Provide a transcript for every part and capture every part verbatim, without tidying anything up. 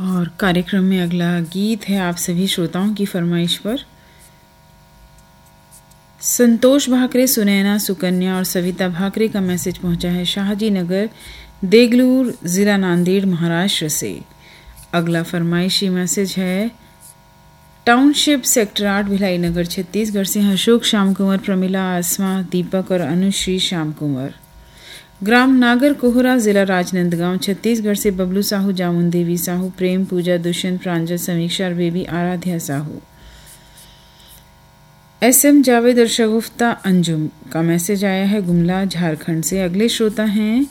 और कार्यक्रम में अगला गीत है आप सभी श्रोताओं की फरमाइश पर। संतोष भाकरे, सुनैना, सुकन्या और सविता भाकरे का मैसेज पहुंचा है शाहजी नगर, देगलूर, जिला नांदेड़, महाराष्ट्र से। अगला फरमाइशी मैसेज है टाउनशिप सेक्टर आठ, भिलाई नगर, छत्तीसगढ़ से अशोक श्याम कुंवर, प्रमिला, आसमा, दीपक और अनुश्री श्याम कुंवर। ग्राम नागर कोहरा, जिला राजनंदगांव, छत्तीसगढ़ से बबलू साहू, जामुन देवी साहू, प्रेम, पूजा, दुष्यंत, प्रांजल, समीक्षा और baby Aaradhya Sahu. S M Javed और शगुफ्ता अंजुम का मैसेज आया है गुमला, झारखंड से। अगले श्रोता हैं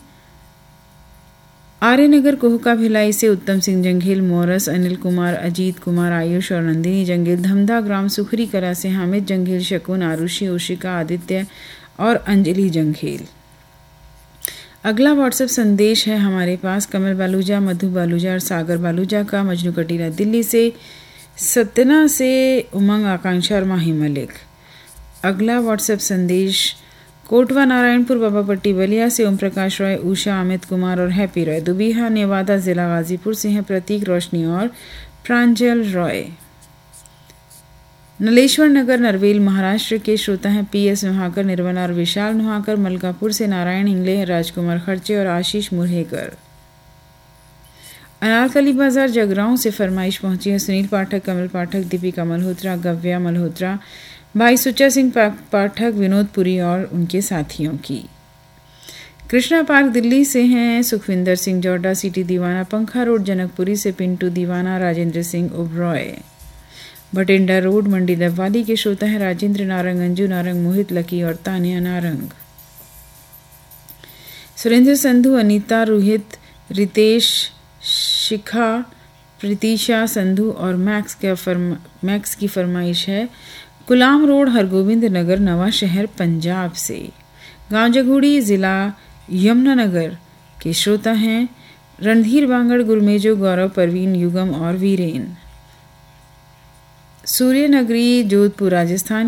आर्यनगर कोहका, भिलाई से उत्तम सिंह जंघेल, मोरस, अनिल कुमार, अजीत कुमार, आयुष और नंदिनी जंघेल। धमधा ग्राम सुखरी कला से हामिद जंघेल, शकुन, आरुषि, ओशिका, आदित्य और अंजलि जंघेल। अगला व्हाट्सएप संदेश है हमारे पास कमल बालूजा, मधु बालूजा और सागर बालूजा का, मजनू कटीला दिल्ली से। सतना से उमंग, आकांक्षा और माही मलिक। अगला व्हाट्सएप संदेश कोटवा नारायणपुर, बाबा पट्टी बलिया से ओम प्रकाश रॉय, उषा, अमित कुमार और हैप्पी रॉय। दुबिहा नेवादा, जिला गाजीपुर से हैं प्रतीक, रोशनी और प्रांजल रॉय। नलेश्वर नगर, नरवेल, महाराष्ट्र के श्रोता हैं पी एस नुहाकर, निर्मला और विशाल नुहाकर। मलकापुर से नारायण इंगले, राजकुमार खर्चे और आशीष मुरहेकर। अनारकली बाजार, जगरांव से फरमाइश पहुंची है सुनील पाठक, कमल पाठक, दीपिका मल्होत्रा, गव्या मल्होत्रा, भाई सुच्चा सिंह पाठक, विनोद पुरी और उनके साथियों की। कृष्णा पार्क दिल्ली से हैं सुखविंदर सिंह जोड़ा, सिटी दीवाना, पंखा रोड, जनकपुरी से पिंटू दीवाना, राजेंद्र सिंह उबरॉय। भटिंडा रोड, मंडी दबवाली के श्रोता है राजेंद्र नारंग, अंजू नारंग, मोहित लकी और तानिया नारंग। सुरेंद्र संधू, अनीता, रोहित, रितेश, शिखा, प्रीतिशा संधू और मैक्स का फरमा मैक्स की फरमाइश है गुलाम रोड, हरगोविंद नगर, नवा शहर, पंजाब से। गांव जगूड़ी, जिला यमुनानगर के श्रोता हैं रणधीर बांगड़, गुरमेजो, गौरव, परवीन, युगम और वीरेन। सूर्य नगरी, जोधपुर, राजस्थान